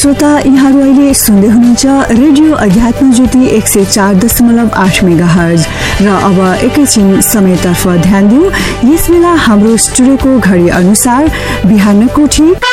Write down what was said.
श्रोता यहाँहरू अहिले सुन्दै हुनुहुन्छ रेडियो अध्यात्म ज्योति 104.8 मेगाहर्ज र अब एकैछिन समयतर्फ ध्यान दिउँ। यस बेला हाम्रो स्टुडियोको घडी अनुसार बिहानको ठीक